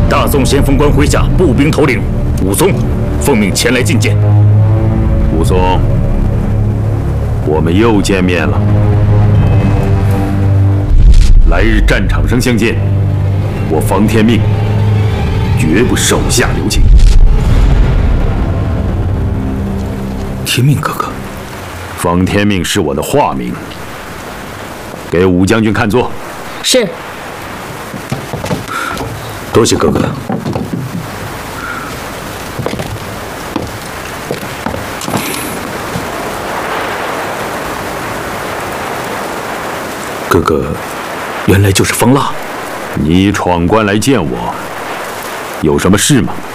大宋先锋官麾下步兵头领武松，奉命前来觐见。 武松，我们又见面了。来日战场上相见，我方天命绝不手下留情。 天命哥哥， 方天命是我的化名，给武将军看座。 是。 多谢哥哥。哥哥，原来就是方腊。 你闯关来见我，有什么事吗？